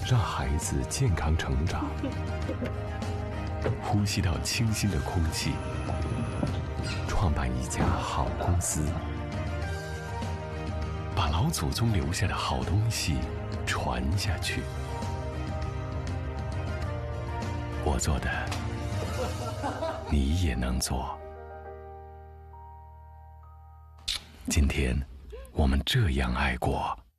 让孩子健康成长，呼吸到清新的空气，创办一家好公司，把老祖宗留下的好东西传下去。我做的，你也能做。今天，我们这样爱过。